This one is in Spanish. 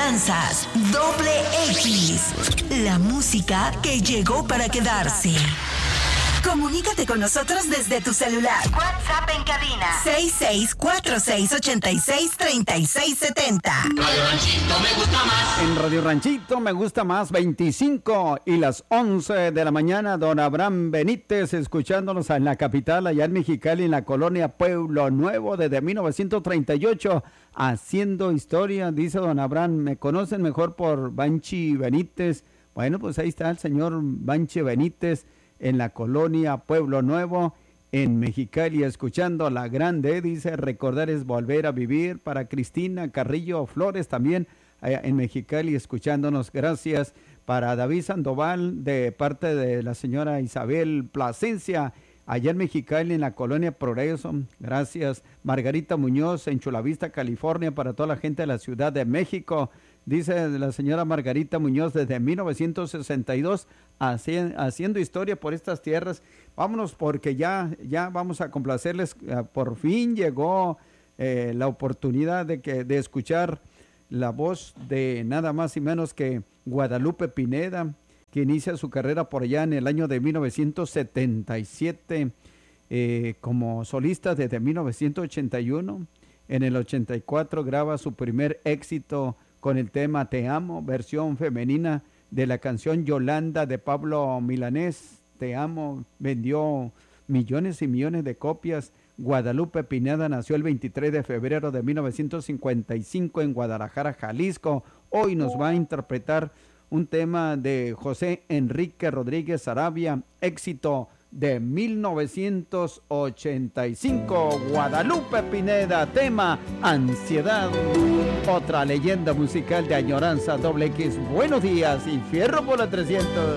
Añoranzas X. La música que llegó para quedarse. Comunícate con nosotros desde tu celular. WhatsApp en cabina 6646863670. Radio Ranchito me gusta más. En Radio Ranchito me gusta más, 25 y las 11 de la mañana, don Abraham Benítez, escuchándonos en la capital, allá en Mexicali, en la colonia Pueblo Nuevo, desde 1938, haciendo historia, dice don Abraham. Me conocen mejor por Banchi Benítez. Bueno, pues ahí está el señor Banchi Benítez, en la colonia Pueblo Nuevo, en Mexicali, escuchando La Grande, dice, recordar es volver a vivir. Para Cristina Carrillo Flores, también allá en Mexicali, escuchándonos, gracias. Para David Sandoval, de parte de la señora Isabel Plasencia, allá en Mexicali, en la colonia Progreso, gracias. Margarita Muñoz, en Chula Vista, California, para toda la gente de la Ciudad de México. Dice la señora Margarita Muñoz, desde 1962, haciendo historia por estas tierras. Vámonos, porque ya vamos a complacerles. Por fin llegó la oportunidad de escuchar la voz de nada más y menos que Guadalupe Pineda, que inicia su carrera por allá en el año de 1977 como solista desde 1981. En el 84 graba su primer éxito con el tema Te Amo, versión femenina de la canción Yolanda de Pablo Milanés. Te Amo vendió millones y millones de copias. Guadalupe Pineda nació el 23 de febrero de 1955 en Guadalajara, Jalisco. Hoy nos va a interpretar un tema de José Enrique Rodríguez Arabia, éxito de 1985. Guadalupe Pineda, tema Ansiedad. Otra leyenda musical de Añoranza X. Buenos días y fierro por la 300.